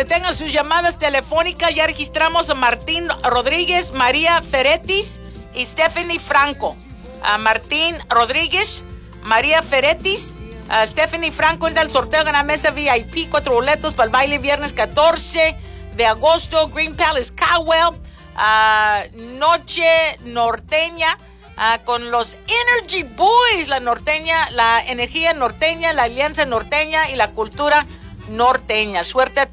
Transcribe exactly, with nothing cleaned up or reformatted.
que tengan sus llamadas telefónicas. Ya registramos a Martín Rodríguez, María Ferretis y Stephanie Franco. A Martín Rodríguez, María Ferretis, a Stephanie Franco, el del sorteo de una mesa V I P, cuatro boletos para el baile viernes catorce de agosto, Green Palace, Cowell, uh, Noche Norteña, uh, con los Energy Boys, la norteña, la energía norteña, la alianza norteña y la cultura norteña. Suerte a